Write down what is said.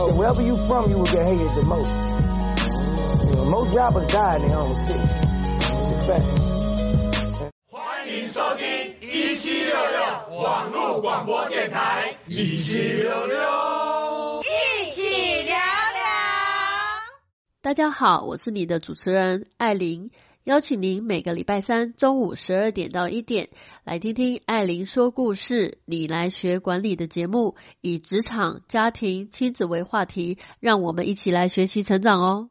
Wherever you from, you will get hated the most. Most rappers die in their own city. It's a fact. 欢迎收听1766网络广播电台1766， 一起聊聊。 大家好，我是你的主持人艾琳，邀请您每个礼拜三中午12点到1点来听听艾琳说故事，你来学管理的节目，以职场、家庭、亲子为话题，让我们一起来学习成长哦。